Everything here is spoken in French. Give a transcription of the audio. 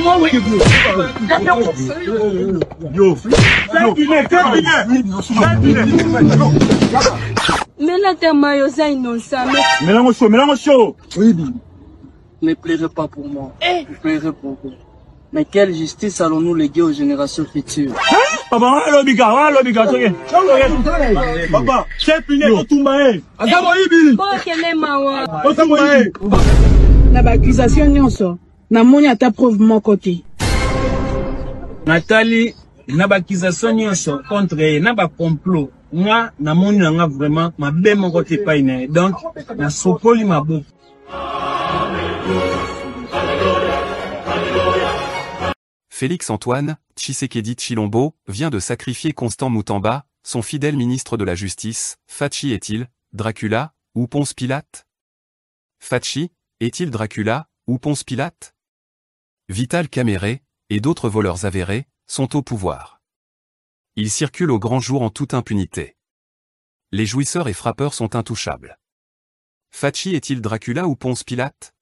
Mais là, t'es maillot, innocent. Mélange chaud. Oui. Ne pleurez pas pour moi. Je pleurerai pour vous. Mais quelle justice allons-nous léguer aux générations futures? Papa, Papa, c'est fini, tout maé. Na ba accusation nyonso. Na moni ata preuve mon côté. Nathalie, na ba accusation nyonso contre elle, na ba complot. Moi, na moni nga vraiment ma bé mon côté pas iné. Donc, na sopoli ma bouche. Félix-Antoine Tshisekedi Tshilombo vient de sacrifier Constant Moutamba, son fidèle ministre de la Justice. Fachi est-il Dracula ou Ponce Pilate? Fachi est-il Dracula ou Ponce Pilate? Vital Kamerhe et d'autres voleurs avérés sont au pouvoir. Ils circulent au grand jour en toute impunité. Les jouisseurs et frappeurs sont intouchables. Fachi est-il Dracula ou Ponce Pilate?